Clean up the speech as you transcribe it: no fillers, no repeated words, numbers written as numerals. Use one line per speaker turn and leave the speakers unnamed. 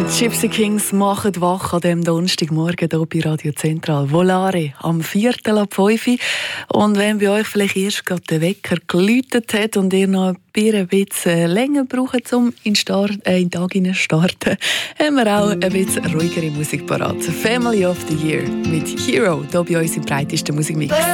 Die Gypsy Kings machen wach an diesem Donnerstagmorgen hier bei Radio Zentral. Volare am 4:05. Und wenn bei euch vielleicht erst gerade der Wecker geläutet hat und ihr noch ein bisschen länger braucht, um in den Tag zu starten, haben wir auch ein bisschen ruhigere Musik parat. Family of the Year mit Hero, hier bei uns im breitesten Musikmix.